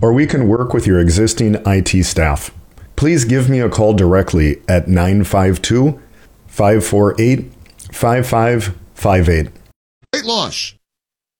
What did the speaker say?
or we can work with your existing IT staff. Please give me a call directly at 952-548-5558. Weight loss.